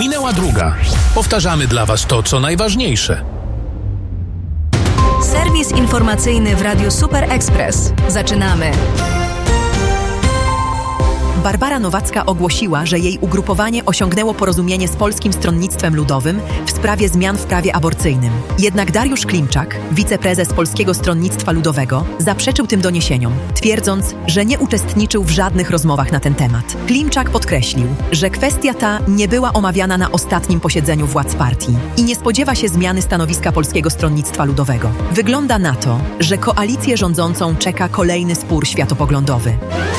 Minęła druga. Powtarzamy dla Was to, co najważniejsze. Serwis informacyjny w Radiu Super Express. Zaczynamy. Barbara Nowacka ogłosiła, że jej ugrupowanie osiągnęło porozumienie z Polskim Stronnictwem Ludowym w sprawie zmian w prawie aborcyjnym. Jednak Dariusz Klimczak, wiceprezes Polskiego Stronnictwa Ludowego, zaprzeczył tym doniesieniom, twierdząc, że nie uczestniczył w żadnych rozmowach na ten temat. Klimczak podkreślił, że kwestia ta nie była omawiana na ostatnim posiedzeniu władz partii i nie spodziewa się zmiany stanowiska Polskiego Stronnictwa Ludowego. Wygląda na to, że koalicję rządzącą czeka kolejny spór światopoglądowy.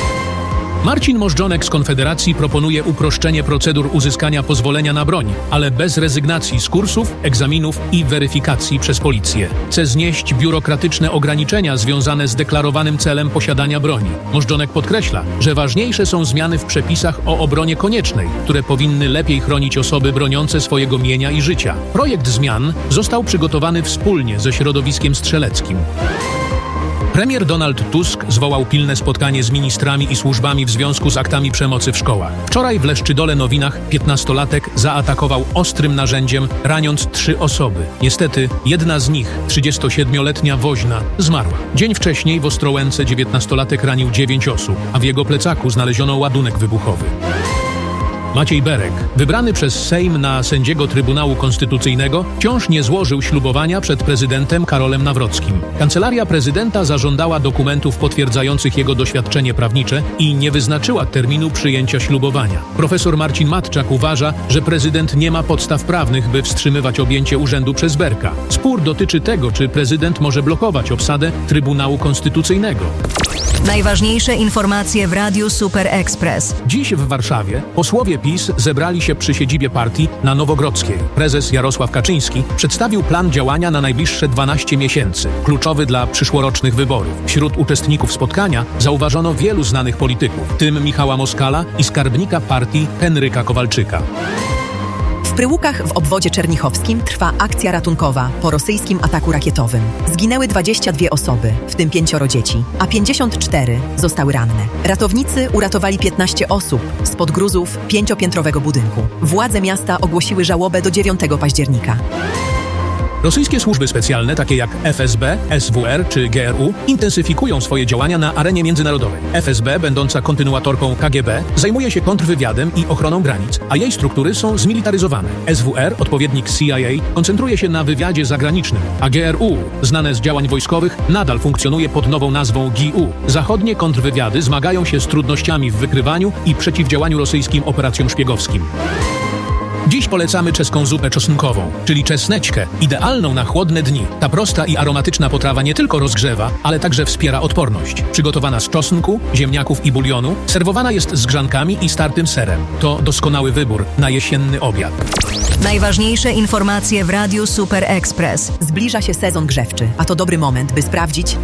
Marcin Możdżonek z Konfederacji proponuje uproszczenie procedur uzyskania pozwolenia na broń, ale bez rezygnacji z kursów, egzaminów i weryfikacji przez policję. Chce znieść biurokratyczne ograniczenia związane z deklarowanym celem posiadania broni. Możdżonek podkreśla, że ważniejsze są zmiany w przepisach o obronie koniecznej, które powinny lepiej chronić osoby broniące swojego mienia i życia. Projekt zmian został przygotowany wspólnie ze środowiskiem strzeleckim. Premier Donald Tusk zwołał pilne spotkanie z ministrami i służbami w związku z aktami przemocy w szkołach. Wczoraj w Leszczydole-Nowinach 15-latek zaatakował ostrym narzędziem, raniąc 3 osoby. Niestety, jedna z nich, 37-letnia woźna, zmarła. Dzień wcześniej w Ostrołęce 19-latek ranił 9 osób, a w jego plecaku znaleziono ładunek wybuchowy. Maciej Berek, wybrany przez Sejm na sędziego Trybunału Konstytucyjnego, wciąż nie złożył ślubowania przed prezydentem Karolem Nawrockim. Kancelaria prezydenta zażądała dokumentów potwierdzających jego doświadczenie prawnicze i nie wyznaczyła terminu przyjęcia ślubowania. Profesor Marcin Matczak uważa, że prezydent nie ma podstaw prawnych, by wstrzymywać objęcie urzędu przez Berka. Spór dotyczy tego, czy prezydent może blokować obsadę Trybunału Konstytucyjnego. Najważniejsze informacje w Radiu Super Express. Dziś w Warszawie posłowie PiS zebrali się przy siedzibie partii na Nowogrodzkiej. Prezes Jarosław Kaczyński przedstawił plan działania na najbliższe 12 miesięcy, kluczowy dla przyszłorocznych wyborów. Wśród uczestników spotkania zauważono wielu znanych polityków, w tym Michała Moskala i skarbnika partii Henryka Kowalczyka. W Pryłukach w obwodzie czernichowskim trwa akcja ratunkowa po rosyjskim ataku rakietowym. Zginęły 22 osoby, w tym 5 dzieci, a 54 zostały ranne. Ratownicy uratowali 15 osób spod gruzów 5-piętrowego budynku. Władze miasta ogłosiły żałobę do 9 października. Rosyjskie służby specjalne, takie jak FSB, SWR czy GRU, intensyfikują swoje działania na arenie międzynarodowej. FSB, będąca kontynuatorką KGB, zajmuje się kontrwywiadem i ochroną granic, a jej struktury są zmilitaryzowane. SWR, odpowiednik CIA, koncentruje się na wywiadzie zagranicznym, a GRU, znane z działań wojskowych, nadal funkcjonuje pod nową nazwą GU. Zachodnie kontrwywiady zmagają się z trudnościami w wykrywaniu i przeciwdziałaniu rosyjskim operacjom szpiegowskim. Dziś polecamy czeską zupę czosnkową, czyli czesneczkę, idealną na chłodne dni. Ta prosta i aromatyczna potrawa nie tylko rozgrzewa, ale także wspiera odporność. Przygotowana z czosnku, ziemniaków i bulionu, serwowana jest z grzankami i startym serem. To doskonały wybór na jesienny obiad. Najważniejsze informacje w Radiu Super Express. Zbliża się sezon grzewczy, a to dobry moment, by sprawdzić,